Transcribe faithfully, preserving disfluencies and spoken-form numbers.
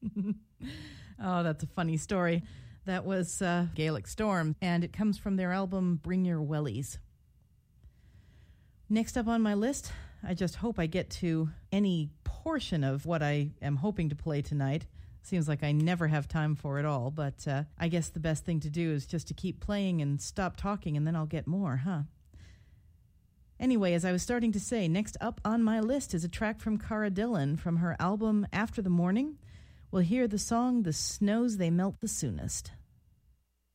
Oh, that's a funny story. That was uh, Gaelic Storm, and it comes from their album Bring Your Wellies. Next up on my list, I just hope I get to any portion of what I am hoping to play tonight. Seems like I never have time for it all, but uh, I guess the best thing to do is just to keep playing and stop talking, and then I'll get more, huh? Anyway, as I was starting to say, next up on my list is a track from Cara Dillon from her album After the Morning. We'll hear the song The Snows They Melt the Soonest.